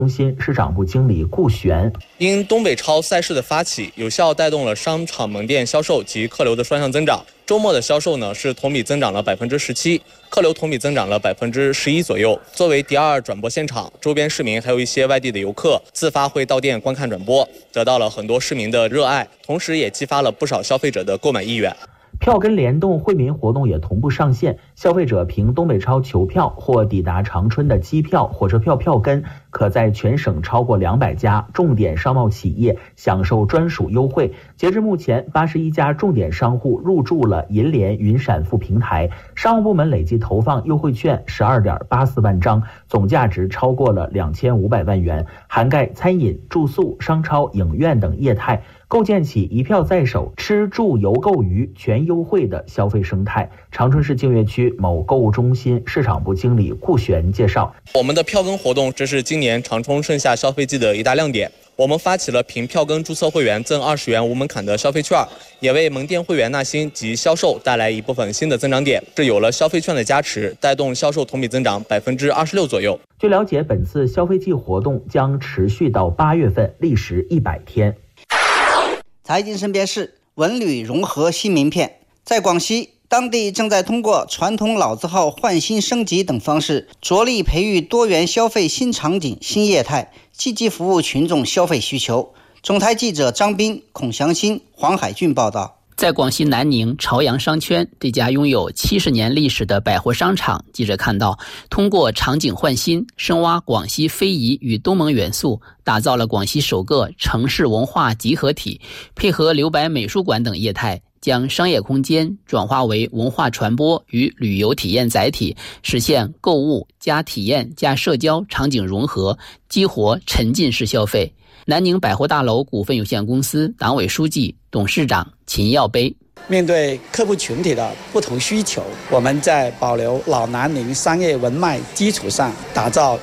中心市场部经理顾璇， 因东北超赛事的发起，有效带动了商场门店销售及客流的双向增长。周末的销售呢是同比增长了17%，客流同比增长了11%左右。作为第二转播现场，周边市民还有一些外地的游客自发会到店观看转播，得到了很多市民的热爱，同时也激发了不少消费者的购买意愿。 票根联动惠民活动也同步上线，消费者凭东北超求票或抵达长春的机票、火车票票根，可在全省超过200家重点商贸企业享受专属优惠。截至目前，81家重点商户入驻了银联云闪付平台，商务部门累计投放优惠券12.84万张，总价值超过了2500万元，涵盖餐饮、住宿、商超、影院等业态，构建起一票在手、吃住游购娱全优惠的消费生态。长春市净月区某购物中心市场部经理顾璇介绍， 我们的票根活动，这是今年长春盛夏消费季的一大亮点。我们发起了凭票根注册会员赠20元无门槛的消费券，也为门店会员纳新及销售带来一部分新的增长点。是有了消费券的加持，带动销售同比增长26%左右。 据了解，本次消费季活动将持续到8月份，历时100天。 财经身边事，文旅融合新名片。在广西，当地正在通过传统老字号换新升级等方式，着力培育多元消费新场景、新业态，积极服务群众消费需求。总台记者张斌、孔祥新、黄海俊报道。 在广西南宁朝阳商圈这家拥有70年历史的百货商场，记者看到，通过场景换新，深挖广西非遗与东盟元素，打造了广西首个城市文化集合体，配合留白美术馆等业态，将商业空间转化为文化传播与旅游体验载体，实现购物加体验加社交场景融合，激活沉浸式消费。南宁百货大楼股份有限公司党委书记、董事长秦耀杯， 面对客户群体的不同需求，我们在保留老南宁商业文脉基础上，打造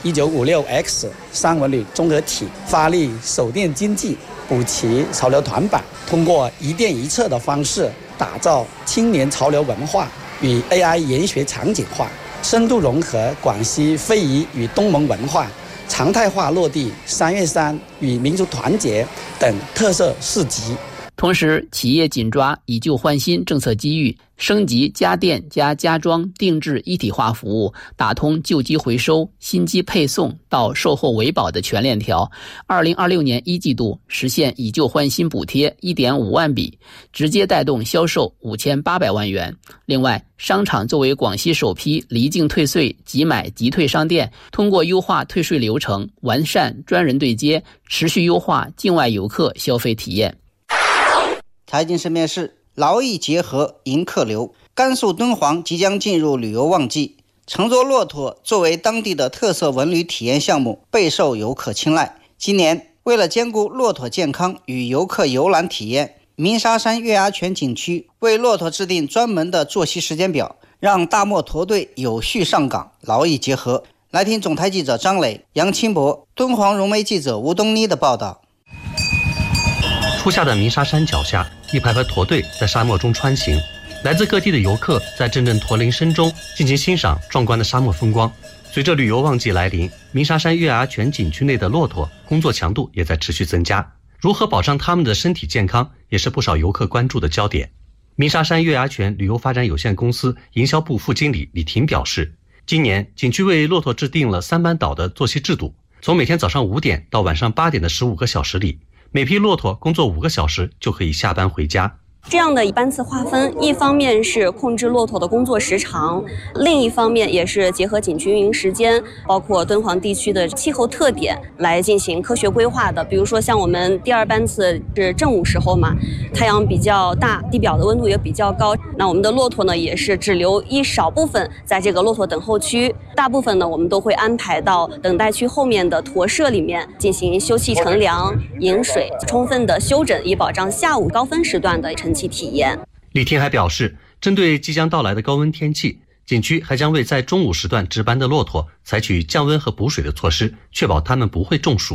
1956X 商文旅综合体，发力首店经济，补齐潮流团板，通过一店一策的方式，打造青年潮流文化与 AI 研学场景化，深度融合广西非遗与东盟文化，常态化落地3月3与民族团结等特色市集。 同时，企业紧抓以旧换新政策机遇，升级家电加家装定制一体化服务，打通旧机回收、新机配送到售后维保的全链条。2026年1季度实现以旧换新补贴 1.5 万笔，直接带动销售5800万元。另外，商场作为广西首批离境退税即买即退商店，通过优化退税流程，完善专人对接，持续优化境外游客消费体验。 财经身边事，劳逸结合迎客流。甘肃敦煌即将进入旅游旺季，乘坐骆驼作为当地的特色文旅体验项目，备受游客青睐。今年，为了兼顾骆驼健康与游客游览体验，鸣沙山月牙泉景区为骆驼制定专门的作息时间表，让大漠驼队有序上岗，劳逸结合。来听总台记者张磊、杨清博、敦煌融媒记者吴东妮的报道。 初夏的鸣沙山脚下，一排排驼队在沙漠中穿行，来自各地的游客在阵阵驼铃声中尽情欣赏壮观的沙漠风光。随着旅游旺季来临，鸣沙山月牙泉景区内的骆驼工作强度也在持续增加，如何保障他们的身体健康，也是不少游客关注的焦点。鸣沙山月牙泉旅游发展有限公司营销部副经理李婷表示，今年景区为骆驼制定了3班倒的作息制度，从每天早上5点到晚上8点的15个小时里，每批骆驼工作5个小时就可以下班回家。 这样的班次划分，一方面是控制骆驼的工作时长，另一方面也是结合景区运营时间，包括敦煌地区的气候特点来进行科学规划的。比如说像我们第2班次是正午时候嘛，太阳比较大，地表的温度也比较高，那我们的骆驼呢也是只留一少部分在这个骆驼等候区，大部分呢我们都会安排到等待区后面的驼舍里面进行休憩乘凉、饮水，充分的休整，以保障下午高峰时段的晨起体验。 李婷还表示，针对即将到来的高温天气，景区还将为在中午时段值班的骆驼采取降温和补水的措施，确保它们不会中暑。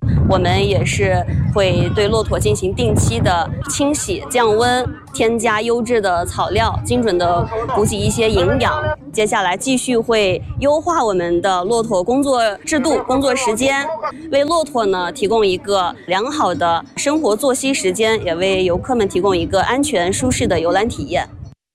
我们也是会对骆驼进行定期的清洗、降温，添加优质的草料，精准的补给一些营养。接下来继续会优化我们的骆驼工作制度、工作时间，为骆驼呢提供一个良好的生活作息时间，也为游客们提供一个安全舒适的游览体验。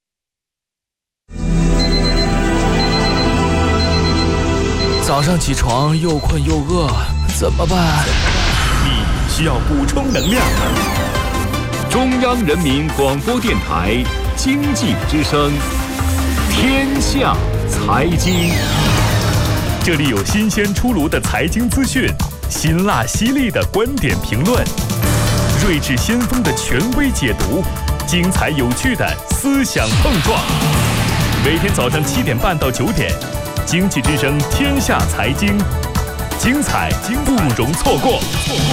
早上起床又困又饿，怎么办？ 你需要补充能量。中央人民广播电台经济之声，天下财经。这里有新鲜出炉的财经资讯，辛辣犀利的观点评论，睿智先锋的权威解读，精彩有趣的思想碰撞。每天早上7点半到9点。经济之声天下财经，精彩不容错过。